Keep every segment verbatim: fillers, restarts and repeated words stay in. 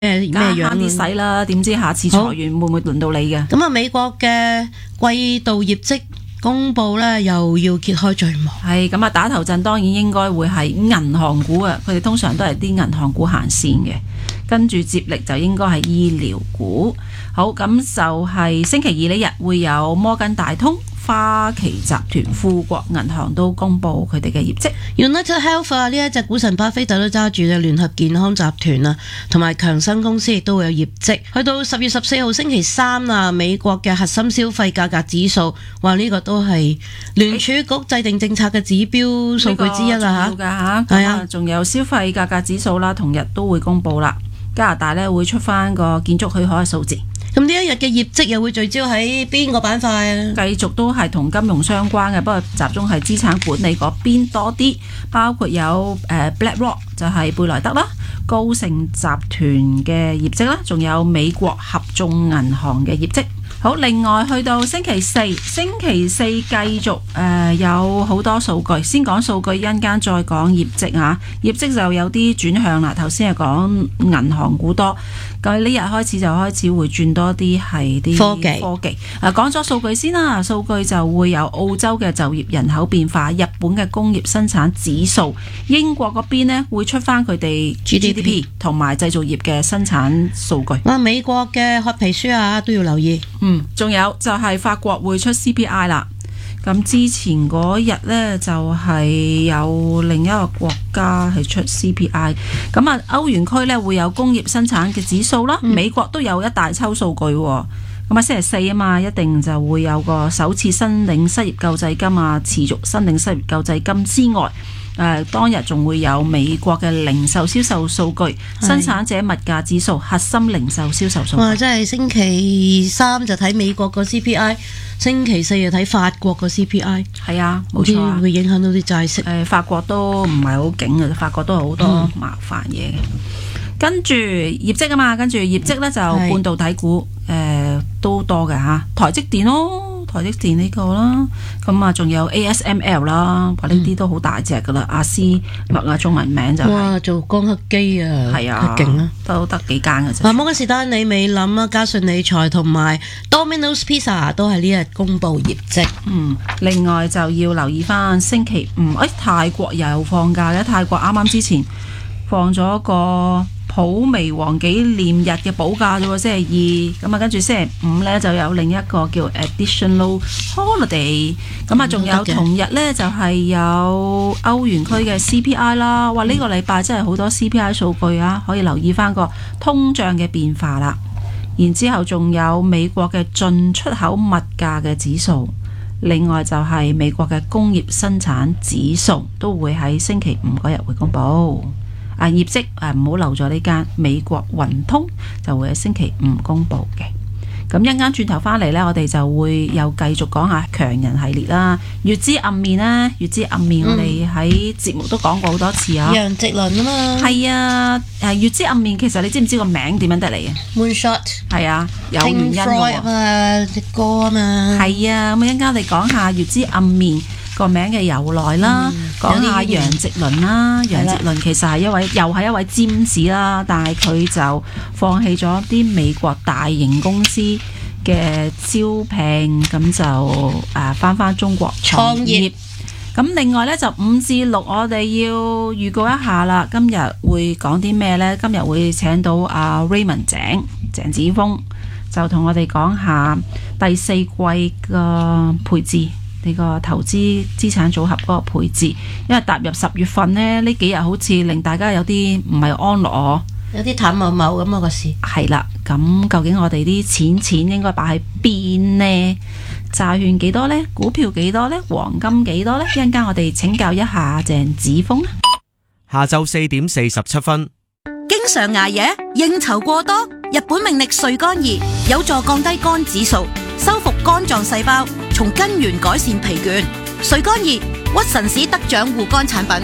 咩咩樣慳啲使啦，點知下次裁員會唔會輪到你嘅？ 咁啊，美國嘅季度業績公布咧，又要揭開序幕。 係咁啊，打頭陣當然應該會係銀行股啊，佢哋通常都係啲銀行股行先嘅，跟住接力就應該係醫療股。好，咁就係星期二呢日會有摩根大通、花旗集團、富國銀行都公布佢哋嘅業績。 United Health 啊，呢一隻股神巴菲特都揸住嘅聯合健康集團啊，同埋強生公司亦都會有業績。去到十月十四號星期三啊，美國嘅核心消費價格指數，話呢個都係聯儲局制定政策嘅指標數據之一啦吓。 係啊，仲有消費價格指數啦，同日都會公布啦。加拿大咧會出翻個建築許可嘅數字。 咁呢一日嘅業績又會聚焦喺邊個板塊啊？ 繼續都係同金融相關嘅，不過集中係資產管理嗰邊多啲，包括有誒、呃、BlackRock 就係貝萊德啦，高盛集團嘅業績啦，仲有美國合眾銀行嘅業績。好，另外去到星期四，星期四繼續誒、呃、有好多數據，先講數據，一陣間再講業績啊。業績就有啲轉向啦，頭先係講銀行股多，咁呢日開始就開始會轉多啲係啲科技科技。誒講咗數據先啦，數據就會有澳洲嘅就業人口變化、日本嘅工業生產指數、英國嗰邊呢會出翻佢哋 G D P 同埋製造業嘅生產數據。 哇，美國嘅褐皮書啊都要留意。 嗯，仲有就係法國會出 C P I 啦。咁之前嗰日呢，就係有另一個國家係出 C P I。咁啊，歐元區呢會有工業生產嘅指數啦。嗯、美國都有一大抽數據。咁啊，星期四啊嘛，一定就會有個首次申領失業救濟金啊，持續申領失業救濟金之外。誒、呃、當日仲會有美國嘅零售銷售數據、生產者物價指數、核心零售銷售數據。 哇！真係星期三就睇美國個 C P I， 星期四就睇法國個 C P I。 係啊，冇錯啊， 會影響到啲債息。誒、 呃，法國都唔係好勁嘅，法國都好多麻煩嘢嘅。嗯、跟住業績啊嘛，跟住業績咧就半導體股誒、呃、都多嘅嚇，台積電咯。台積電呢個啦，咁啊仲有 A S M L 啦，話呢啲都好大隻噶啦，阿斯麥啊中文名就係、是、 哇做光刻機啊， 係啊， 勁啊， 都得幾間嘅啫。 啊，摩根士丹利美林啊，嘉信理財同埋 Domino's Pizza 都係呢日公布業績。 嗯，另外就要留意翻星期五，誒、哎、泰國又放假嘅，泰國啱啱之前放咗個普微王紀念日嘅補假啫喎，星期二咁啊，跟住星期五呢就有另一個叫 additional holiday， 咁啊仲有同日呢就係、是、有歐元區嘅 C P I 啦，哇呢、這個禮拜真係好多 C P I 數據啊，可以留意翻個通脹嘅變化啦。然之後仲有美國嘅進出口物價嘅指數，另外就係美國嘅工業生產指數都會喺星期五嗰日會公布。啊，業績啊唔好漏咗呢間美國運通就會喺星期五公布嘅。咁一陣間轉頭翻嚟呢，我哋就會又繼續講下強人系列啦。月之暗面呢，月之暗面我哋喺節目都講過好多次啊。 楊植倫啊嘛。係啊，誒月之暗面其實你知唔知個名點樣得嚟嘅 ？Moonshot 係啊，有原因嘅喎。 Pink Floyd 啊嘛，隻歌啊嘛。 係啊，咁一陣間我哋講下月之暗面個名嘅由來啦，講、嗯、下楊植倫啦。楊植倫其實係一位又係一位尖子啦，但係佢就放棄咗啲美國大型公司嘅招聘，咁就誒翻翻中國創業。咁另外呢，就五至六我哋要預告一下啦，今日會講啲咩呢？今日會請到阿 Raymond 鄭鄭子豐，就同我哋講下第四季嘅配置。呢個投資資產組合嗰個配置，因為踏入十月份呢，呢幾日好似令大家有啲唔係安樂， 有啲淡茂茂咁啊個市。 係啦，咁究竟我哋啲錢錢應該擺喺邊呢？債券幾多呢？股票幾多呢？黃金幾多呢？一陣間我哋請教一下鄭子豐。 下晝四點四十七分。 經常捱夜、應酬過多，日本命力睡肝二有助降低肝指數，修復肝臟細胞，從根源改善疲倦。睡肝二屈臣氏得獎護肝產品。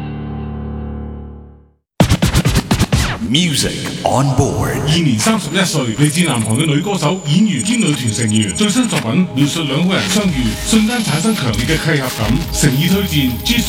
Music on board。 現年三十一歲，嚟自南韓嘅女歌手、演員兼女團成員，最新作品描述兩個人相遇，瞬間產生強烈嘅契合感，誠意推薦 Jisoo